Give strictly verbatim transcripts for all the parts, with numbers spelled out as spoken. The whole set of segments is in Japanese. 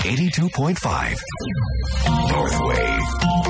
はちじゅうにてんご Northwave。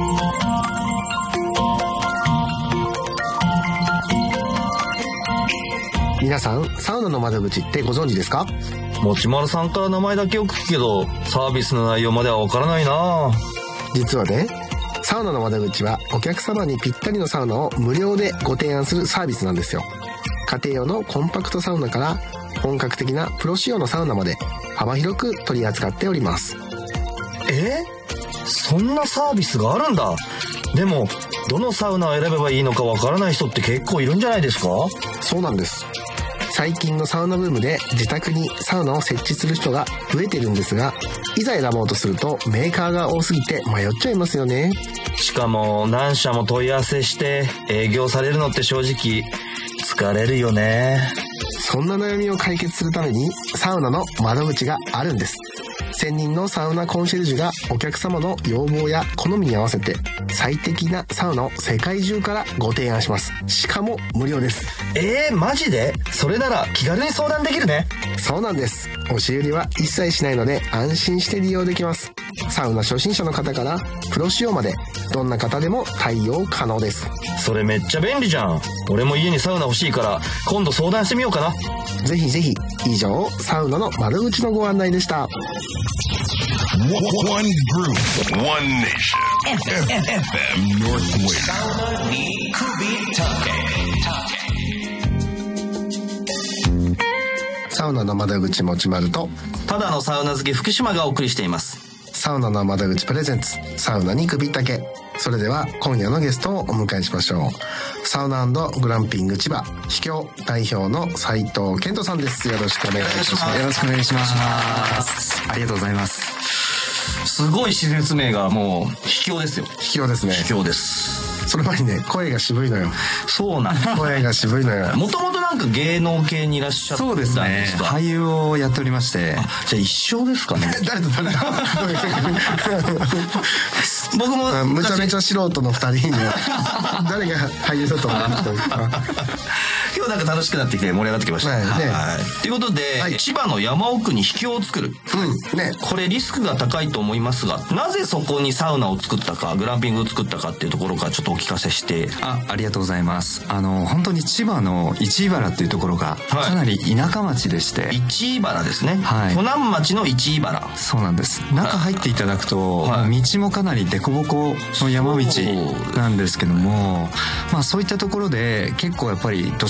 皆さん、サウナの窓口ってご存知ですか？ もちまるさんから名前だけよく聞くけど、サービスの内容まではわからないな。 実はね、サウナの窓口はお客様にぴったりのサウナを無料でご提案するサービスなんですよ。家庭用のコンパクトサウナから本格的なプロ仕様のサウナまで幅広く取り扱っております。 え？そんなサービスがあるんだ。でも、どのサウナを選べばいいのかわからない人って結構いるんじゃないですか？ そうなんです。最近のサウナブームで自宅にサウナを設置する人が増えてるんですが、いざ選ぼうとするとメーカーが多すぎて迷っちゃいますよね。 しかも何社も問い合わせして営業されるのって正直疲れるよね。 そんな悩みを解決するためにサウナの窓口があるんです。専任のサウナコンシェルジュがお客様の要望や好みに合わせて最適なサウナを世界中からご提案します。しかも無料です。 えー、マジで？それなら気軽に相談できるね。 そうなんです。押し売りは一切しないので安心して利用できます。サウナ初心者の方からプロ仕様までどんな方でも対応可能です。 それめっちゃ便利じゃん。俺も家にサウナ欲しいから今度相談してみようかな。 ぜひぜひ。以上、サウナの窓口のご案内でした。 One group, one nation. F M Northwave. サウナの窓口もちまるとただのサウナ好き福島がお送りしています。 サウナの窓口プレゼンツサウナに首ったけ。それでは今夜のゲストをお迎えしましょう。サウナ&グランピング千葉秘境代表の斉藤健人さんです。よろしくお願いします。 よろしくお願いします。ありがとうございます。 すごい施設名がもう秘境ですよ。 秘境ですね。 秘境です。 その前にね、声が渋いのよ。 そうなん声が渋いのよ。 もともとなんか芸能系にいらっしゃったんですか？ そうですね。俳優をやっておりまして。 じゃあ一緒ですかね。 誰と誰と僕もむちゃめちゃ素人の二人に誰が俳優だと思う人今日なんか楽しくなってきて盛り上がってきました。 はいね。 はい。ということで、はい、千葉の山奥に秘境を作る。 うんね。 これリスクが高いと思いますが、なぜそこにサウナを作ったか、グランピングを作ったかっていうところからちょっとお聞かせして。 あ、ありがとうございます。あの本当に千葉の市原っていうところがかなり田舎町でして。はい、 市原ですね。 はい。 湖南町の市原。 そうなんです。中入っていただくと、はい、道もかなり凸凹の山道なんですけども、まあそういったところで結構やっぱり